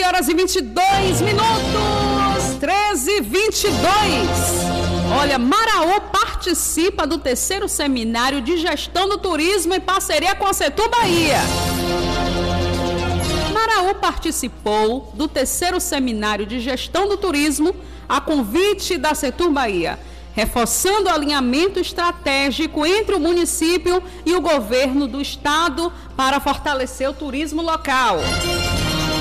horas e 22 minutos, 13h22. Olha, Maraú participa do 3º Seminário de Gestão do Turismo em parceria com a Setur Bahia. Maraú participou do 3º Seminário de Gestão do Turismo a convite da Setur Bahia, reforçando o alinhamento estratégico entre o município e o governo do estado para fortalecer o turismo local.